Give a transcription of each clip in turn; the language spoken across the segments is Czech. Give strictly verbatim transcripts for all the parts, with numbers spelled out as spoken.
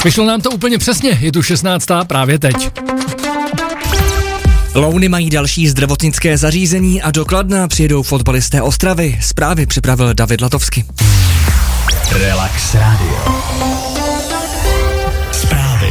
Vyšlo nám to úplně přesně, je tu šestnáctá právě teď. Louny mají další zdravotnické zařízení a do Kladna přijedou fotbalisté Ostravy. Zprávy připravil David Latovsky. Relax Radio. Zprávy.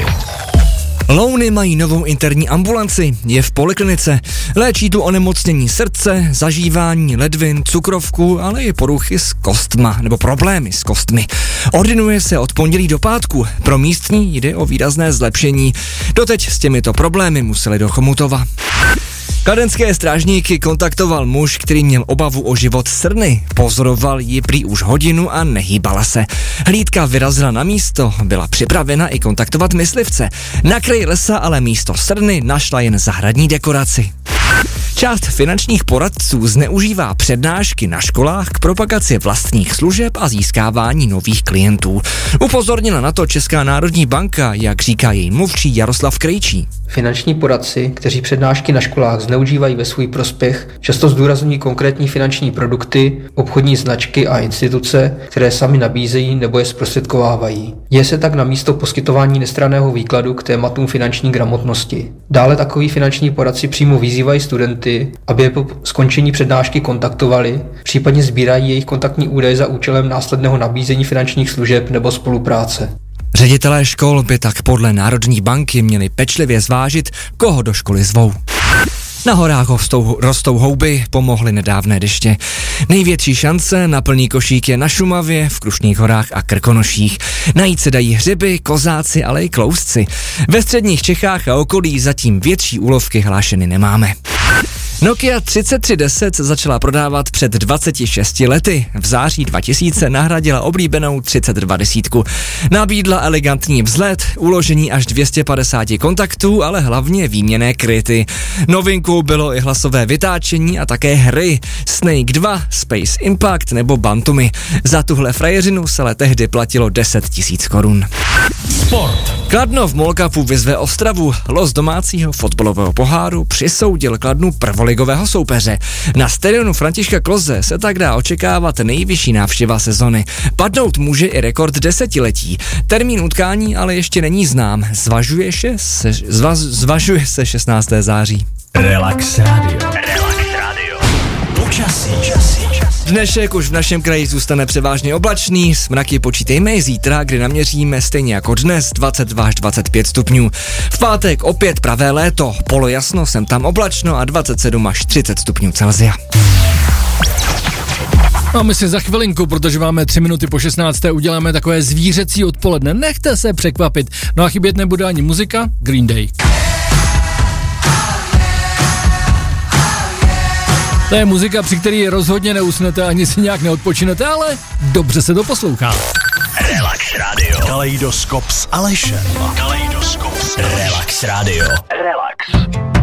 Louny mají novou interní ambulanci, je v poliklinice. Léčí tu onemocnění srdce, zažívání ledvin, cukrovku, ale i poruchy s kostma, nebo problémy s kostmi. Ordinuje se od pondělí do pátku. Pro místní jde o výrazné zlepšení. Doteď s těmito problémy museli do Chomutova. Kladenské strážníky kontaktoval muž, který měl obavu o život srny. Pozoroval ji prý už hodinu a nehýbala se. Hlídka vyrazila na místo, byla připravena i kontaktovat myslivce. Na kraji lesa ale místo srny našla jen zahradní dekoraci. Část finančních poradců zneužívá přednášky na školách k propagaci vlastních služeb a získávání nových klientů. Upozornila na to Česká národní banka, jak říká její mluvčí Jaroslav Krejčí. Finanční poradci, kteří přednášky na školách zneužívají ve svůj prospěch, často zdůrazňují konkrétní finanční produkty, obchodní značky a instituce, které sami nabízejí nebo je zprostředkovávají. Děje se tak na místo poskytování nestranného výkladu k tématům finanční gramotnosti. Dále takoví finanční poradci přímo vyzývají studenty, aby je po skončení přednášky kontaktovali, případně sbírají jejich kontaktní údaje za účelem následného nabízení finančních služeb nebo spolupráce. Ředitelé škol by tak podle Národní banky měli pečlivě zvážit, koho do školy zvou. Na horách rostou, rostou houby, pomohly nedávné deště. Největší šance na plný košík je na Šumavě, v Krušných horách a Krkonoších. Najít se dají hřiby, kozáci, ale i klousci. Ve středních Čechách a okolí zatím větší úlovky hlášeny nemáme. Nokia třicet tři deset začala prodávat před dvaceti šesti lety. V září dva tisíce nahradila oblíbenou třicet dva desítku. Nabídla elegantní vzhled, uložení až dvě stě padesát kontaktů, ale hlavně výměnné kryty. Novinkou bylo i hlasové vytáčení a také hry. Snake dva, Space Impact nebo Bantumy. Za tuhle frajeřinu se ale tehdy platilo deset tisíc korun. Sport. Kladno v Molkapu vyzve Ostravu. Los domácího fotbalového poháru přisoudil Kladnu prvoligového soupeře. Na stadionu Františka Kloze se tak dá očekávat nejvyšší návštěva sezony. Padnout může i rekord desetiletí. Termín utkání ale ještě není znám. Zvažuje se, zva, zvažuje se šestnáctého září. Relax Radio. Relax Radio. Počasí. Dnešek už v našem kraji zůstane převážně oblačný, s mraky počítejme i zítra, kdy naměříme stejně jako dnes dvacet dva až dvacet pět stupňů. V pátek opět pravé léto, polojasno, sem tam oblačno a dvacet sedm až třicet stupňů Celsia. A my si za chvilinku, protože máme tři minuty po šestnácté, uděláme takové zvířecí odpoledne. Nechte se překvapit. No a chybět nebude ani muzika, Green Day. To je muzika, při který rozhodně neusnete ani si nějak neodpočinete, ale dobře se to poslouchá. Relax Radio. Kaleidoskop s Alešem. Kaleidoskop s Relax Radio. Relax.